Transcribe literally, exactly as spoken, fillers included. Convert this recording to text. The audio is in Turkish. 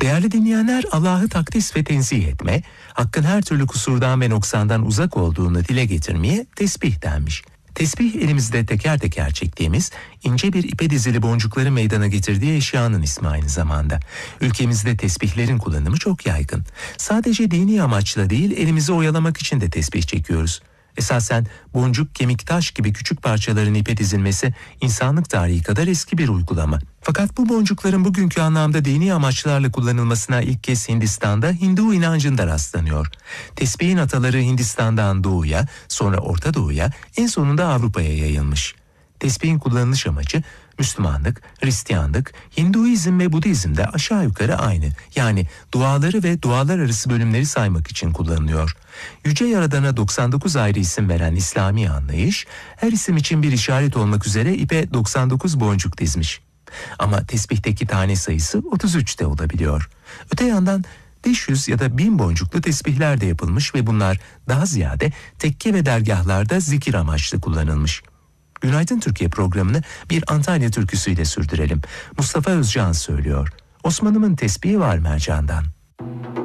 Değerli dinleyenler, Allah'ı takdis ve tenzih etme, Hakk'ın her türlü kusurdan ve noksandan uzak olduğunu dile getirmeye tesbih denmiş. Tesbih elimizde teker teker çektiğimiz ince bir ipe dizili boncukları meydana getirdiği eşyanın ismi aynı zamanda. Ülkemizde tesbihlerin kullanımı çok yaygın. Sadece dini amaçla değil, elimizi oyalamak için de tesbih çekiyoruz. Esasen boncuk, kemik, taş gibi küçük parçaların ipe dizilmesi insanlık tarihi kadar eski bir uygulama. Fakat bu boncukların bugünkü anlamda dini amaçlarla kullanılmasına ilk kez Hindistan'da Hindu inancında rastlanıyor. Tesbihin ataları Hindistan'dan doğuya, sonra Orta Doğu'ya, en sonunda Avrupa'ya yayılmış. Tesbihin kullanılış amacı Müslümanlık, Hristiyanlık, Hinduizm ve Budizm'de aşağı yukarı aynı. Yani duaları ve dualar arası bölümleri saymak için kullanılıyor. Yüce Yaradan'a doksan dokuz ayrı isim veren İslami anlayış, her isim için bir işaret olmak üzere ipe doksan dokuz boncuk dizmiş. Ama tesbihteki tane sayısı otuz üçte olabiliyor. Öte yandan beş yüz ya da bin boncuklu tesbihler de yapılmış ve bunlar daha ziyade tekke ve dergahlarda zikir amaçlı kullanılmış. Günaydın Türkiye programını bir Antalya türküsüyle sürdürelim. Mustafa Özcan söylüyor. Osman'ımın tesbihi var mercandan.